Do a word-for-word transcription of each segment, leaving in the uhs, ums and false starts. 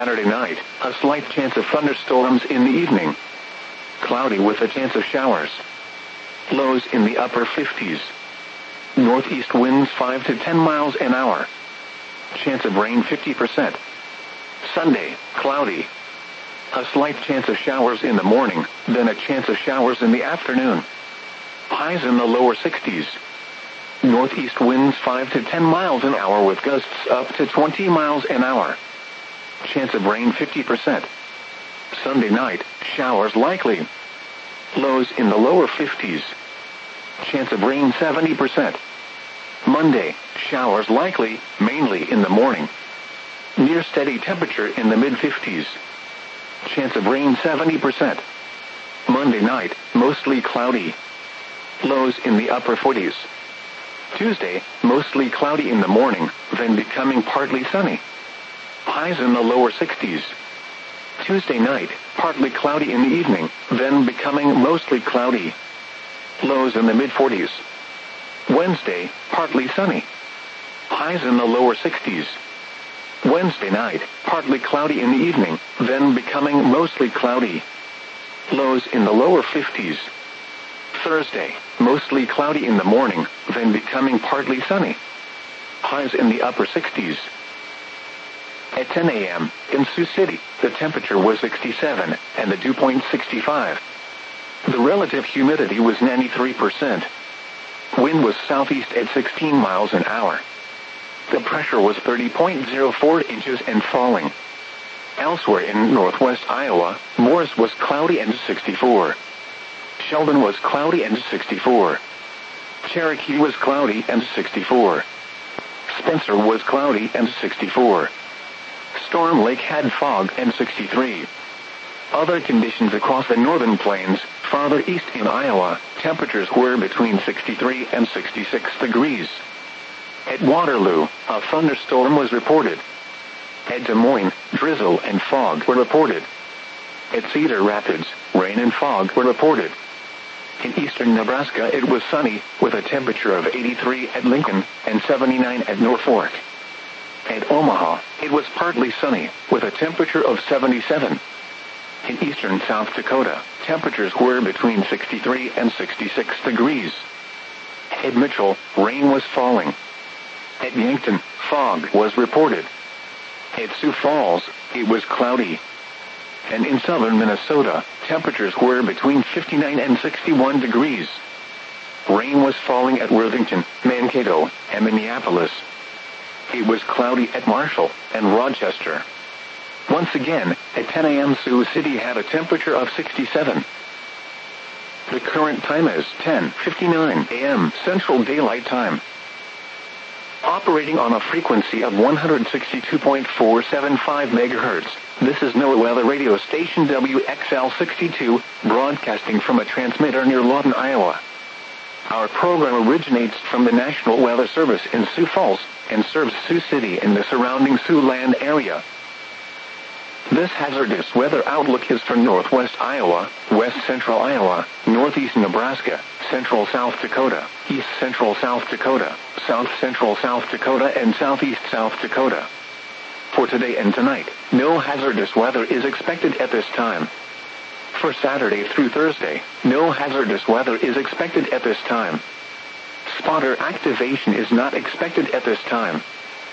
Saturday night, a slight chance of thunderstorms in the evening. Cloudy with a chance of showers. Lows in the upper fifties. Northeast winds five to ten miles an hour. Chance of rain fifty percent. Sunday, cloudy. A slight chance of showers in the morning, then a chance of showers in the afternoon. Highs in the lower sixties. Northeast winds five to ten miles an hour with gusts up to twenty miles an hour. Chance of rain fifty percent. Sunday night, showers likely. Lows in the lower fifties. Chance of rain seventy percent. Monday, showers likely, mainly in the morning. Near steady temperature in the mid-fifties. Chance of rain seventy percent. Monday night, mostly cloudy. Lows in the upper forties. Tuesday, mostly cloudy in the morning, then becoming partly sunny. Highs in the lower sixties. Tuesday night, partly cloudy in the evening, then becoming mostly cloudy. Lows in the mid-forties. Wednesday, partly sunny. Highs in the lower sixties. Wednesday night, partly cloudy in the evening, then becoming mostly cloudy. Lows in the lower fifties. Thursday, mostly cloudy in the morning, then becoming partly sunny. Highs in the upper sixties. At ten a.m., in Sioux City, the temperature was sixty-seven, and the dew point sixty-five. The relative humidity was ninety-three percent. Wind was southeast at sixteen miles an hour. The pressure was thirty point zero four inches and falling. Elsewhere in northwest Iowa, Morris was cloudy and sixty-four. Sheldon was cloudy and sixty-four. Cherokee was cloudy and sixty-four. Spencer was cloudy and sixty-four. Storm Lake had fog and sixty-three. Other conditions across the northern plains, farther east in Iowa, temperatures were between sixty-three and sixty-six degrees. At Waterloo, a thunderstorm was reported. At Des Moines, drizzle and fog were reported. At Cedar Rapids, rain and fog were reported. In eastern Nebraska it was sunny, with a temperature of eighty-three at Lincoln and seventy-nine at Norfolk. At Omaha, it was partly sunny, with a temperature of seventy-seven. In eastern South Dakota, temperatures were between sixty-three and sixty-six degrees. At Mitchell, rain was falling. At Yankton, fog was reported. At Sioux Falls, it was cloudy. And in southern Minnesota, temperatures were between fifty-nine and sixty-one degrees. Rain was falling at Worthington, Mankato, and Minneapolis. It was cloudy at Marshall and Rochester. Once again, at ten a.m. Sioux City had a temperature of sixty-seven. The current time is ten fifty-nine a.m. Central Daylight Time. Operating on a frequency of one hundred sixty-two point four seven five megahertz, this is NOAA Weather Radio Station W X L sixty-two, broadcasting from a transmitter near Lawton, Iowa. Our program originates from the National Weather Service in Sioux Falls, and serves Sioux City and the surrounding Siouxland area. This hazardous weather outlook is for northwest Iowa, west central Iowa, northeast Nebraska, central South Dakota, east central South Dakota, south central South Dakota, and southeast South Dakota. For today and tonight, no hazardous weather is expected at this time. For Saturday through Thursday, no hazardous weather is expected at this time. Spotter activation is not expected at this time.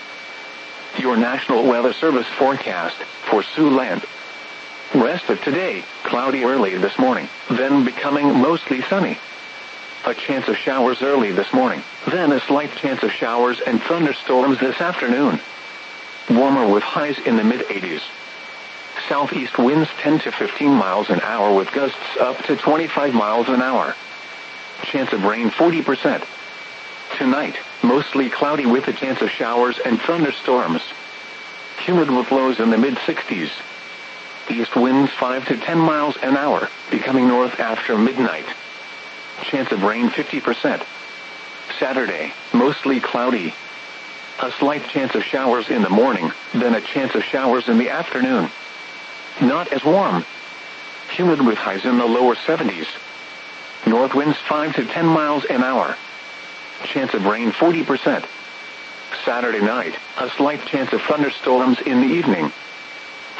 Your National Weather Service forecast for Siouxland. Rest of today, cloudy early this morning, then becoming mostly sunny. A chance of showers early this morning, then a slight chance of showers and thunderstorms this afternoon. Warmer with highs in the mid-eighties. Southeast winds ten to fifteen miles an hour with gusts up to twenty-five miles an hour. Chance of rain forty percent. Tonight, mostly cloudy with a chance of showers and thunderstorms. Humid with lows in the mid-sixties. East winds five to ten miles an hour, becoming north after midnight. Chance of rain fifty percent. Saturday, mostly cloudy. A slight chance of showers in the morning, then a chance of showers in the afternoon. Not as warm. Humid with highs in the lower seventies. North winds five to ten miles an hour. Chance of rain forty percent. Saturday night, a slight chance of thunderstorms in the evening.